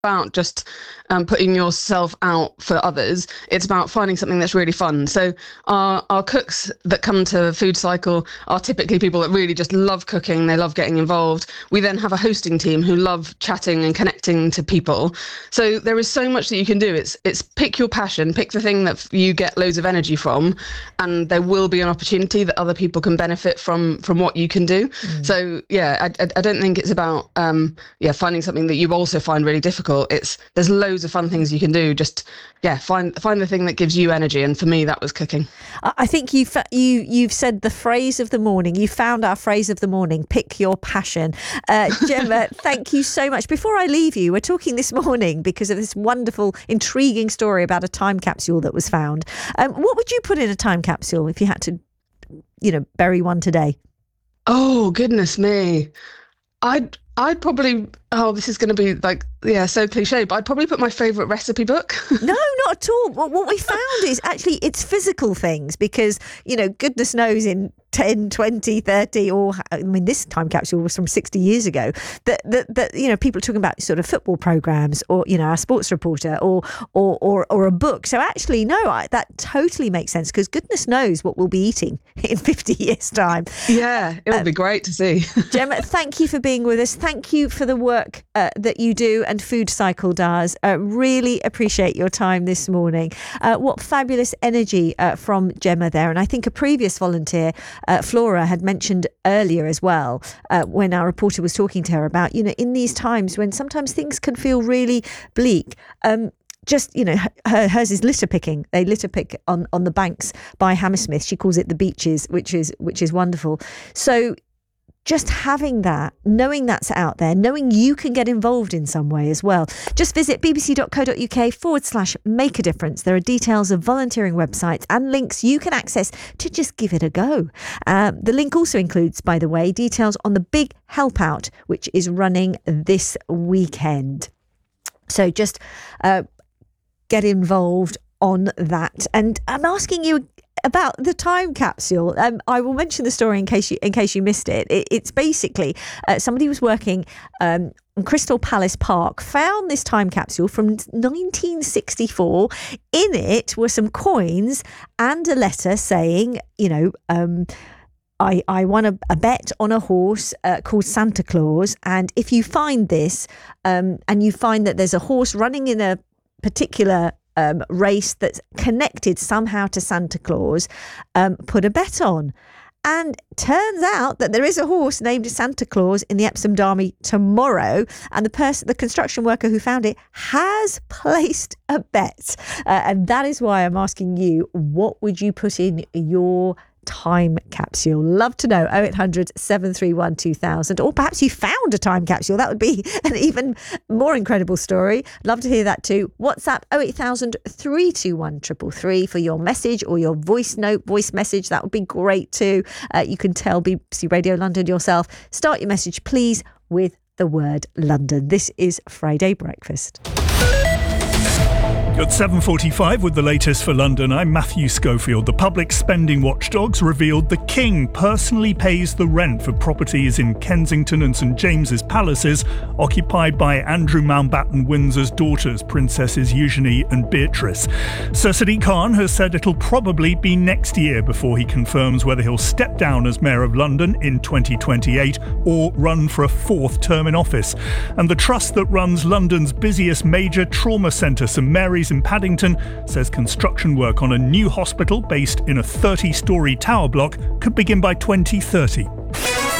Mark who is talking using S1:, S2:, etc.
S1: about just putting yourself out for others. It's about finding something that's really fun. So our cooks that come to Food Cycle are typically people that really just love cooking. They love getting involved. We then have a hosting team who love chatting and connecting to people. So there is so much that you can do. It's pick your passion, pick the thing that you get loads of energy from, and there will be an opportunity that other people can benefit from what you can do. So yeah, I don't think it's about finding something that you also find really difficult. There's loads of fun things you can do. Just find the thing that gives you energy, and for me that was cooking.
S2: I think you've said the phrase of the morning. You found our phrase of the morning: pick your passion. Gemma, thank you so much. Before I leave you, we're talking this morning because of this wonderful, intriguing story about a time capsule that was found. What would you put in a time capsule if you had to, bury one today? Oh goodness me,
S1: I'd probably, this is going to be so cliche, but I'd probably put my favourite recipe book.
S2: No, not at all. What we found is actually it's physical things because, goodness knows in 10, 20, 30, this time capsule was from 60 years ago, that people are talking about sort of football programmes or, our sports reporter or a book. So actually, no, that totally makes sense because goodness knows what we'll be eating in 50 years' time.
S1: Yeah, it would be great to see.
S2: Gemma, thank you for being with us. Thank you for the work that you do and Food Cycle does. Really appreciate your time this morning. What fabulous energy from Gemma there. And I think a previous volunteer, Flora, had mentioned earlier as well, when our reporter was talking to her about, in these times when sometimes things can feel really bleak, hers is litter picking. They litter pick on the banks by Hammersmith. She calls it the beaches, which is wonderful. So just having that, knowing that's out there, knowing you can get involved in some way as well. Just visit bbc.co.uk/make a difference. There are details of volunteering websites and links you can access to just give it a go. The link also includes, by the way, details on the big help out, which is running this weekend. So just get involved on that. And I'm asking you about the time capsule. I will mention the story in case you missed it. It's basically somebody was working on Crystal Palace Park, found this time capsule from 1964. In it were some coins and a letter saying, I won a bet on a horse called Santa Claus, and if you find this and you find that there's a horse running in a particular race that's connected somehow to Santa Claus, put a bet on. And turns out that there is a horse named Santa Claus in the Epsom Derby tomorrow, and the construction worker who found it has placed a bet. And that is why I'm asking you, what would you put in your time capsule? Love to know. 0800 731 2000, or perhaps you found a time capsule. That would be an even more incredible story. Love to hear that too. WhatsApp 08000 321 333 for your message or your voice message. That would be great too. You can tell BBC Radio London yourself. Start your message please with the word London. This is Friday Breakfast.
S3: At 7:45 with the latest for London, I'm Matthew Schofield. The public spending watchdogs revealed the King personally pays the rent for properties in Kensington and St James's palaces occupied by Andrew Mountbatten Windsor's daughters, Princesses Eugenie and Beatrice. Sir Sadiq Khan has said it'll probably be next year before he confirms whether he'll step down as Mayor of London in 2028 or run for a fourth term in office. And the trust that runs London's busiest major trauma centre, St Mary's in Paddington, says construction work on a new hospital based in a 30-storey tower block could begin by 2030.